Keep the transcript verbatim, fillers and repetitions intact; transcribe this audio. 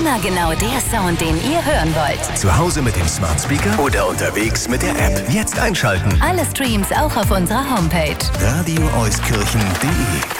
Immer genau der Sound, den ihr hören wollt. Zu Hause mit dem Smart Speaker oder unterwegs mit der App. Jetzt einschalten. Alle Streams auch auf unserer Homepage. radio euskirchen punkt de